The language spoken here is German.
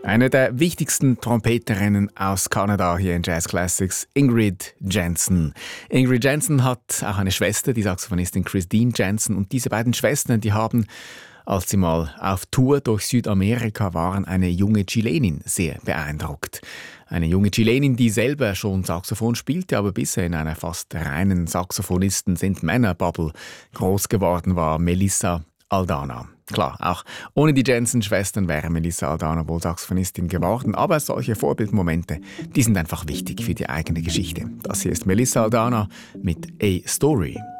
Eine der wichtigsten Trompeterinnen aus Kanada hier in Jazz Classics, Ingrid Jansen. Ingrid Jansen hat auch eine Schwester, die Saxophonistin Christine Jansen. Und diese beiden Schwestern, die haben, als sie mal auf Tour durch Südamerika waren, eine junge Chilenin sehr beeindruckt. Eine junge Chilenin, die selber schon Saxophon spielte, aber bisher in einer fast reinen Saxophonisten-sind-Männer-Bubble groß geworden war, Melissa Aldana. Klar, auch ohne die Jansen-Schwestern wäre Melissa Aldana wohl Saxophonistin geworden, aber solche Vorbildmomente, die sind einfach wichtig für die eigene Geschichte. Das hier ist Melissa Aldana mit A Story.